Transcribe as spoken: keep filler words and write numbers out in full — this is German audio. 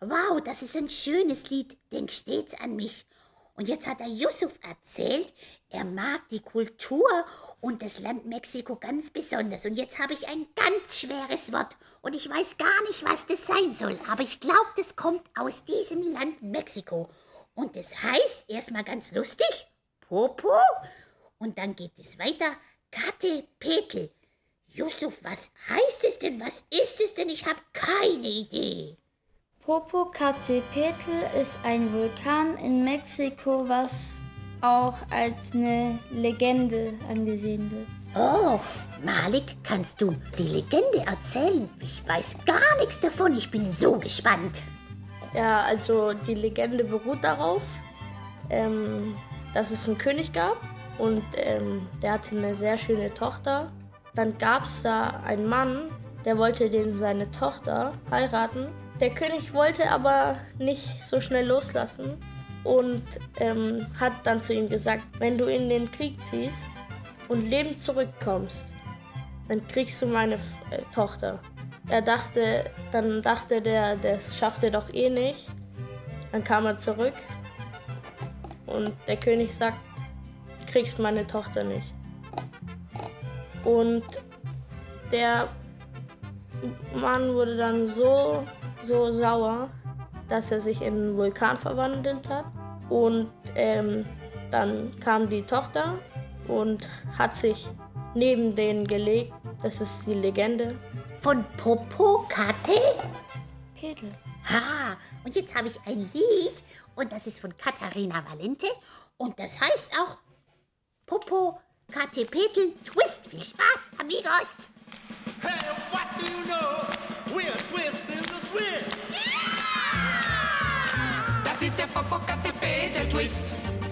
Wow, das ist ein schönes Lied. Denk stets an mich. Und jetzt hat der Yusuf erzählt, er mag die Kultur und das Land Mexiko ganz besonders. Und jetzt habe ich ein ganz schweres Wort. Und ich weiß gar nicht, was das sein soll. Aber ich glaube, das kommt aus diesem Land Mexiko. Und das heißt erstmal ganz lustig, Popo. Und dann geht es weiter, Katepetel. Yusuf, was heißt es denn? Was ist es denn? Ich habe keine Idee. Popocatépetl ist ein Vulkan in Mexiko, was auch als eine Legende angesehen wird. Oh, Malik, kannst du die Legende erzählen? Ich weiß gar nichts davon. Ich bin so gespannt. Ja, also die Legende beruht darauf, ähm, dass es einen König gab und ähm, der hatte eine sehr schöne Tochter. Dann gab es da einen Mann, der wollte den seine Tochter heiraten. Der König wollte aber nicht so schnell loslassen und ähm, hat dann zu ihm gesagt, wenn du in den Krieg ziehst und lebend zurückkommst, dann kriegst du meine äh, Tochter. Er dachte, dann dachte der, das schafft er doch eh nicht. Dann kam er zurück und der König sagt, du kriegst meine Tochter nicht. Und der Mann wurde dann so, so sauer, dass er sich in einen Vulkan verwandelt hat. Und ähm, dann kam die Tochter und hat sich neben denen gelegt. Das ist die Legende. Von Popocate? Petl. Ha, und jetzt habe ich ein Lied und das ist von Katharina Valente und das heißt auch Popocatépetl Twist. Viel Spaß, amigos! Hey, what do you know? We're twisting the twist. Das ist der Popocatépetl Twist.